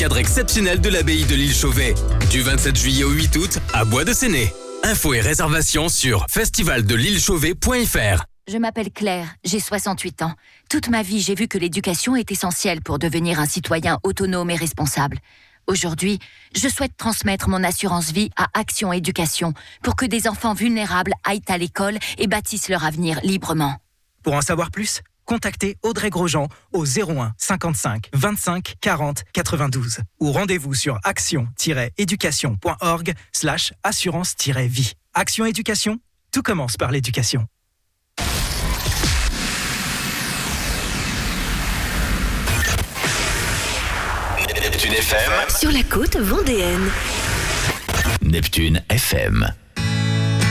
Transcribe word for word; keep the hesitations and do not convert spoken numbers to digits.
Cadre exceptionnel de l'abbaye de l'île Chauvet. Du vingt-sept juillet au huit août à Bois de Séné. Infos et réservations sur festival de l'île chauvet point f r. Je m'appelle Claire, j'ai soixante-huit ans. Toute ma vie, j'ai vu que l'éducation est essentielle pour devenir un citoyen autonome et responsable. Aujourd'hui, je souhaite transmettre mon assurance vie à Action Éducation pour que des enfants vulnérables aillent à l'école et bâtissent leur avenir librement. Pour en savoir plus, contactez Audrey Grosjean au zéro un cinquante-cinq vingt-cinq quarante quatre-vingt-douze ou rendez-vous sur action-éducation.org slash assurance-vie. Action Éducation, tout commence par l'éducation. Neptune F M sur la côte vendéenne. Neptune F M.